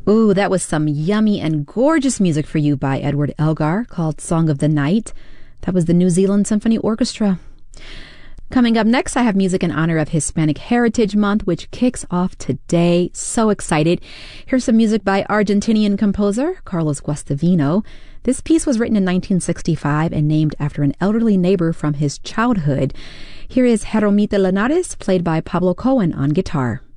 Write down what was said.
Ooh, that was some yummy and gorgeous music for you by Edward Elgar called Song of the Night. That was the New Zealand Symphony Orchestra. Coming up next, I have music in honor of Hispanic Heritage Month, which kicks off today. So excited. Here's some music by Argentinian composer Carlos Guastavino. This piece was written in 1965 and named after an elderly neighbor from his childhood. Here is Jeromita Linares, played by Pablo Cohen on guitar.